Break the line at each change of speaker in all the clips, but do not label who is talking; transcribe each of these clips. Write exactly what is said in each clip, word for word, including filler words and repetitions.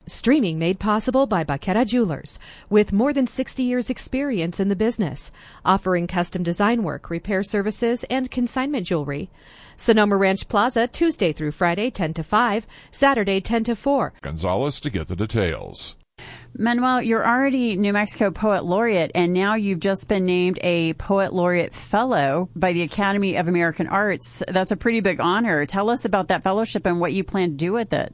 Streaming made possible by Baqueta Jewelers, with more than sixty years experience in the business, offering custom design work, repair services, and consignment jewelry. Sonoma Ranch Plaza, Tuesday through Friday, ten to five, Saturday, ten to four.
Gonzalez to get the details.
Manuel, you're already New Mexico Poet Laureate, and now you've just been named a Poet Laureate Fellow by the Academy of American Arts. That's a pretty big honor. Tell us about that fellowship and what you plan to do with it.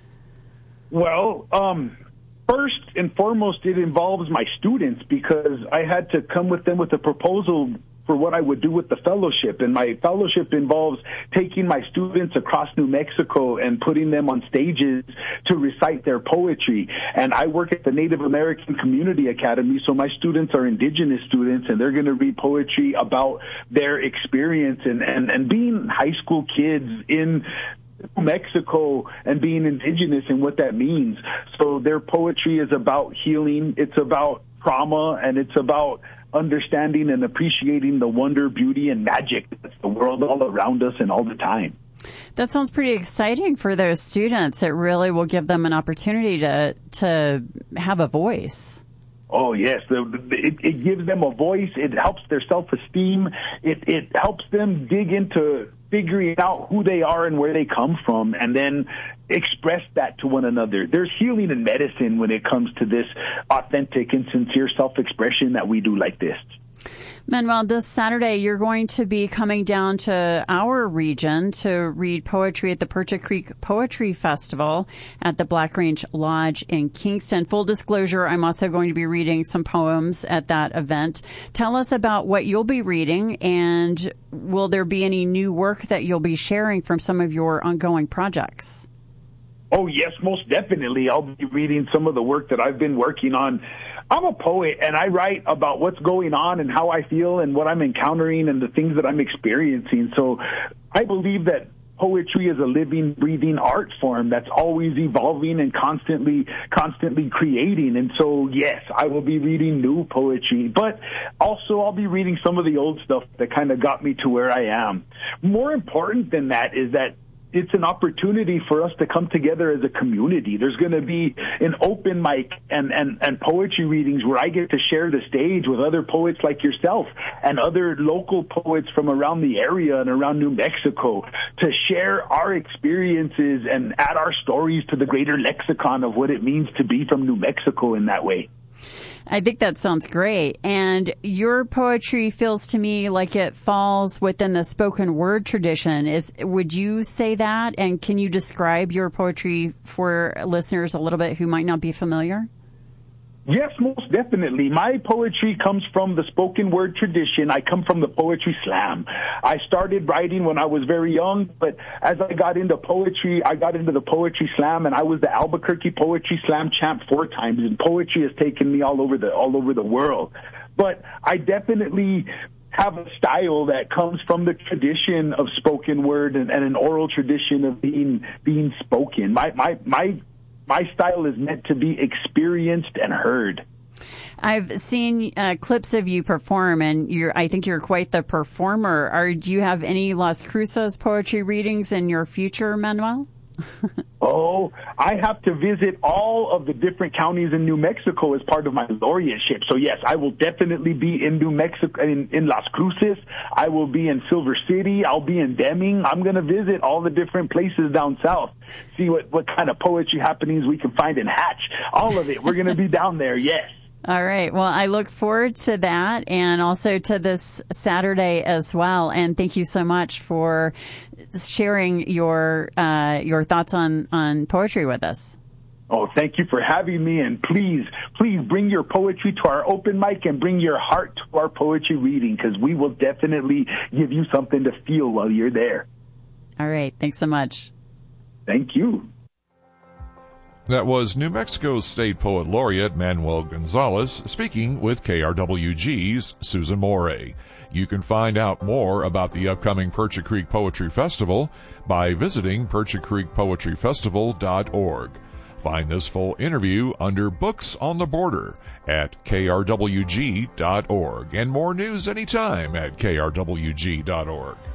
Well, um, first and foremost, it involves my students because I had to come with them with a proposal for what I would do with the fellowship. And my fellowship involves taking my students across New Mexico and putting them on stages to recite their poetry. And I work at the Native American Community Academy, so my students are indigenous students, and they're going to read poetry about their experience and, and, and being high school kids in New Mexico and being indigenous and what that means. So their poetry is about healing, it's about trauma, and it's about understanding and appreciating the wonder, beauty, and magic that's the world all around us and all the time.
That sounds pretty exciting for those students. It really will give them an opportunity to to have a voice.
Oh, yes. It, it gives them a voice. It helps their self-esteem. It, it helps them dig into figuring out who they are and where they come from, and then express that to one another. There's healing in medicine when it comes to this authentic and sincere self-expression that we do like this.
Manuel, this Saturday you're going to be coming down to our region to read poetry at the Percha Creek Poetry Festival at the Black Range Lodge in Kingston. Full disclosure, I'm also going to be reading some poems at that event. Tell us about what you'll be reading, and will there be any new work that you'll be sharing from some of your ongoing projects?
Oh, yes, most definitely. I'll be reading some of the work that I've been working on. I'm a poet, and I write about what's going on and how I feel and what I'm encountering and the things that I'm experiencing. So I believe that poetry is a living, breathing art form that's always evolving and constantly, constantly creating. And so, yes, I will be reading new poetry, but also I'll be reading some of the old stuff that kind of got me to where I am. More important than that is that it's an opportunity for us to come together as a community. There's going to be an open mic and, and, and poetry readings where I get to share the stage with other poets like yourself and other local poets from around the area and around New Mexico to share our experiences and add our stories to the greater lexicon of what it means to be from New Mexico in that way.
I think that sounds great. And your poetry feels to me like it falls within the spoken word tradition. Is would you say that? And can you describe your poetry for listeners a little bit who might not be familiar?
Yes, most definitely. My poetry comes from the spoken word tradition. I come from the poetry slam. I started writing when I was very young, but as I got into poetry, I got into the poetry slam, and I was the Albuquerque Poetry Slam champ four times, and poetry has taken me all over the all over the world. But I definitely have a style that comes from the tradition of spoken word and, and an oral tradition of being being spoken. My my my My style is meant to be experienced and heard.
I've seen uh, clips of you perform, and you're, I think you're quite the performer. Are, do you have any Las Cruces poetry readings in your future, Manuel?
Oh, I have to visit all of the different counties in New Mexico as part of my laureateship. So, yes, I will definitely be in New Mexico, in, in Las Cruces. I will be in Silver City. I'll be in Deming. I'm going to visit all the different places down south, see what, what kind of poetry happenings we can find in Hatch. All of it. We're going to be down there, yes.
All right. Well, I look forward to that and also to this Saturday as well. And thank you so much for sharing your uh, your thoughts on, on poetry with us.
Oh, thank you for having me. And please, please bring your poetry to our open mic and bring your heart to our poetry reading, because we will definitely give you something to feel while you're there.
All right. Thanks so much.
Thank you.
That was New Mexico's State Poet Laureate Manuel Gonzalez speaking with K R W G's Susan Morey. You can find out more about the upcoming Percha Creek Poetry Festival by visiting percha creek poetry festival dot org. Find this full interview under Books on the Border at K R W G dot org, and more news anytime at K R W G dot org.